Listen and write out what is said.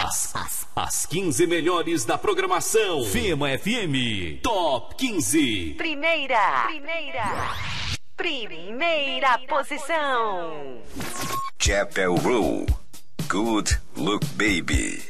As 15 melhores da programação. Fema FM Top 15. Primeira posição. Chapel Row, Good Look Baby.